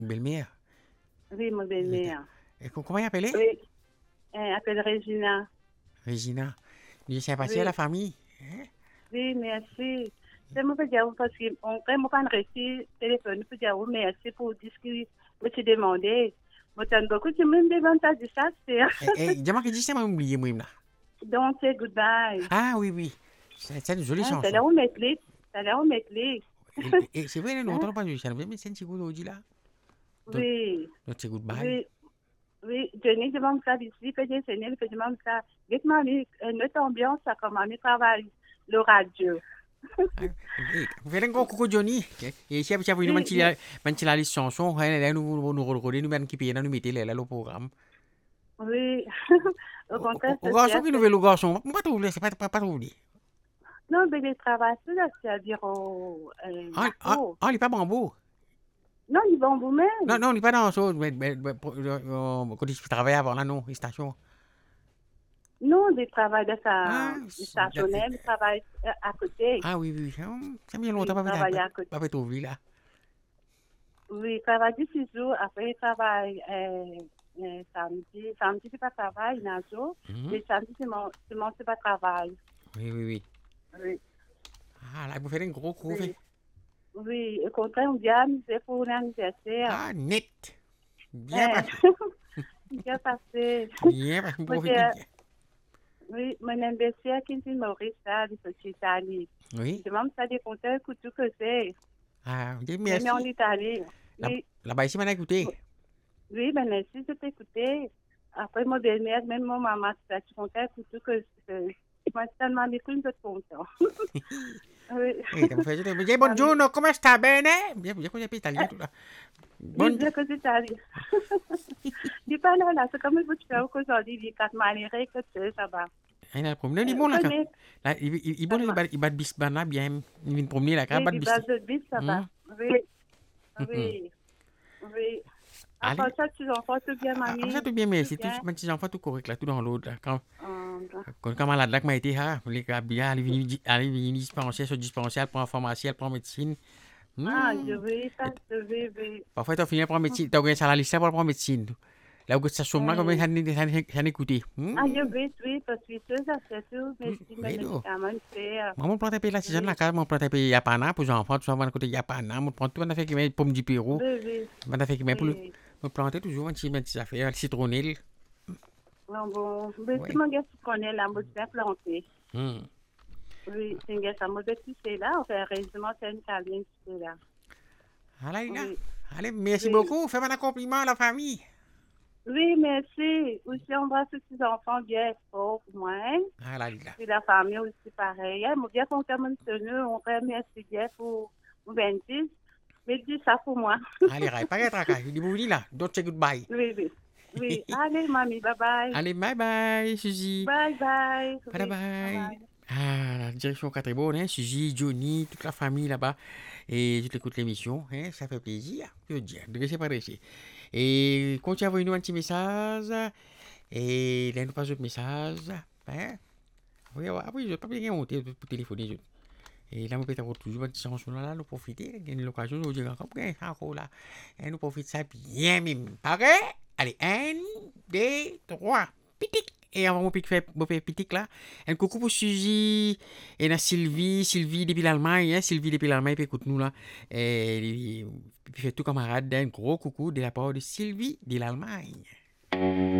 Belle-mère. Oui, mon belle-mère. Et comment il appelait? Oui, elle appelle Regina. Regina. Il est sympathique à la Oui, famille. oui, merci. C'est mon dire parce qu'on vraiment pas réussi téléphone pour dire merci pour discuter, me te demander. Moi, t'as beaucoup de monde devant ta dit ça, c'est. Dis-moi que dis ça m'a oublié moi là. Donc, c'est goodbye. Ah oui, oui. C'est une jolie Hein, t'as chanson. l'air où mettre les, t'as l'air où mettre les. Et c'est vrai, nous Hein? n'entendons pas de ça. Mais c'est un petit coup d'audio là. Donc, Oui, c'est goodbye. oui, oui. Jenny demande ça d'ici, peut dire Seigneur, peut demande ça. Dites-moi, notre ambiance, ça comment on travaille le radio. Fais un gros coucou Johnny. Et si vous Oui, oui, avez la chanson, nous recorder, nous mettons qui paye, nous mettons le programme. oui. Au contraire, Au c'est garçon qui nous veut le garçon, pas trouver, c'est pas trouver. non, mais les travailleurs, c'est-à-dire au Marco. Il n'est pas bambou. Non, ils vont vous-même. Non, il n'est pas dans la chose, mais quand il travaille avant là, non, station. Non, ils travaillent de Ah, sa stationnel, ils travaillent à côté. oui, oui, ça bien Oui, longtemps, ils travaillent à côté. pas trouver là. Oui, ils travaillent 6 jours, après ils travaillent samedi. Samedi, c'est pas travail, il y a un jour. Mais samedi, c'est pas travail. Oui, oui, oui. Oui, Ah, là, vous faites un gros coup, oui. Oui, au contraire, on vient amuser pour l'anniversaire. Ah, net. Bien Eh, passé. bien passé. Bien passé, vous Moi, profitez bien. oui, mon anniversaire, qui est Maurice, ça, il faut Italie. Oui. Je demande ça des compteurs, écoute tout que c'est. Ah, Même en merci. Italie. Oui, Là-bas, ici, on a écouté. oui, ben merci de t'écouter. Après, mon belle-mère, même mon maman, ça, tu comptais, écoute tout que c'est. Moi, c'est tellement d'écoute, je suis content. Oui. Estamos felices. Bien, Ah oui. buongiorno, come sta? Bene? Bien, bien, bien, italien, tout là. Oui, Bon, bien que c'est Italie. Dis pas là, là, c'est comme il faut que tu fais aujourd'hui, il y a 4 manières que tu sais, ça va. il a problème. Il est bon là, quand. Connais, Là, il bon, ça va. il bat bis là, bien. Il vient promener là, quand, Oui, bat du bis. bas de bis, ça va. Oui, oui, oui. À part Allez. ça, tu enfants, tout bien, Ah, ça mamie. tout bien, Tout merci. Tout, bien. mes petits enfants, tout correct là, tout dans l'autre là. Euh, Quand malade là, que m'a été, ha, les gars, bien, allez, venir dispensaire, sur dispensaire, elle prend pharmacie, elle prend médecine. ah, je Hmm. vais, ça, je vais, oui. Parfois, tu finis par prendre médecine, tu as gagné ça la liste pour prendre médecine. Là où ça somme là, comme ça n'écouter. Ah, je vais, oui, parce que ça, c'est tout, mais si mes Oui, non. médicaments, c'est, Moi, prends tes la season oui, la carte, moi, prends tes yapana pour les enfants, tout ça, on côté yapana, moi, prends tout, on a fait qui met pomme du Pérou, oui, oui, on a fait qui met pour le, oui. me planter toujours un petit affaire, le citronnelle. Bon, bon, mais si Oui. mon gars, tu connais la mode bien plantée. Hmm. Oui, c'est un gars, ça mode tu sais là, enfin, heureusement, c'est une Italienne, tu sais là. Allez, là. Oui, Allez, merci oui. beaucoup. Fais-moi un compliment à la famille. Oui, merci. Aussi, on voit tous ces enfants bien forts pour moi. Hein. Ah là, là. Puis la famille aussi pareil. Hein. Moi, bien qu'on termine ce nœud, on remercie bien pour 26. Mais dis ça pour moi. Allez, Rai, pas être à je dis vous là. Don't say goodbye. Oui, oui. Oui. Allez, mamie, bye bye. Allez, bye bye, Suzy. Bye bye. Bye Oui, bye bye. bye. Ah, la direction 4 est bonne, hein. Suzy, Johnny, toute la famille là-bas. Et je t'écoute l'émission, hein. Ça fait plaisir. Je veux dire, dressé par dressé. Et continuez à envoyer nous un petit message. Et là, nous passons autre message. Hein? Oui, oui, je ne vais pas bien monter pour téléphoner. Et là, on peut avoir toujours une chanson là, nous profiter. Il y a une occasion de dire encore, encore là. Et nous profitons ça bien même. Pareil? Allez, 1, 2, 3. Pitic. Et avant mon faire pitic là. Un coucou pour Suzy. Et là, Sylvie depuis l'Allemagne. Hein? Sylvie depuis l'Allemagne, puis écoute nous là. Et puis fait tout camarade. Un gros coucou de la part de Sylvie de l'Allemagne.